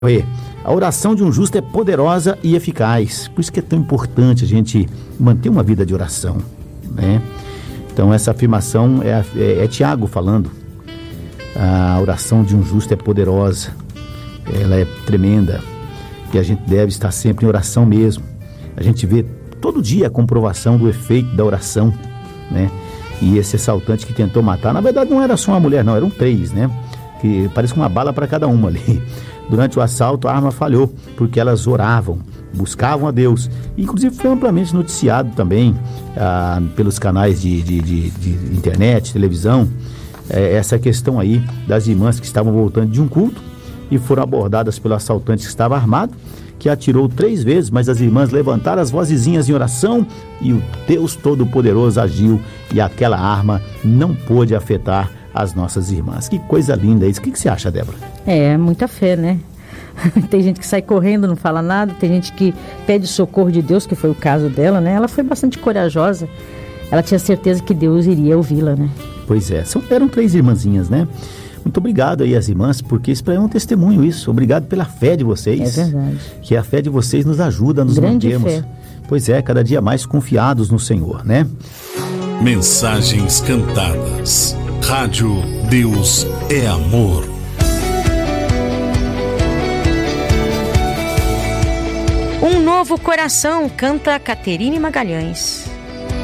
A oração de um justo é poderosa e eficaz. Por isso que é tão importante a gente manter uma vida de oração, né? Então essa afirmação é Tiago falando. A oração de um justo é poderosa, ela é tremenda e a gente deve estar sempre em oração mesmo. A gente vê todo dia a comprovação do efeito da oração, né? E esse assaltante que tentou matar, na verdade não era só uma mulher não, eram 3, né? Que parece uma bala para cada uma ali. Durante o assalto a arma falhou, porque elas oravam, buscavam a Deus. Inclusive foi amplamente noticiado também pelos canais de internet, televisão, essa questão aí das irmãs que estavam voltando de um culto e foram abordadas pelo assaltante que estava armado, que atirou 3 vezes, mas as irmãs levantaram as vozezinhas em oração e o Deus Todo-Poderoso agiu e aquela arma não pôde afetar as nossas irmãs. Que coisa linda isso. O que você acha, Débora? Muita fé, né? Tem gente que sai correndo, não fala nada, tem gente que pede socorro de Deus, que foi o caso dela, né? Ela foi bastante corajosa, ela tinha certeza que Deus iria ouvi-la, né? Pois é, eram 3 irmãzinhas, né? Muito obrigado aí às irmãs, porque isso é um testemunho isso. Obrigado pela fé de vocês. É verdade. Que a fé de vocês nos ajuda a nos mantermos. Fé. Pois é, cada dia mais confiados no Senhor, né? Mensagens cantadas. Rádio Deus é Amor. Um novo coração, canta Caterine Magalhães.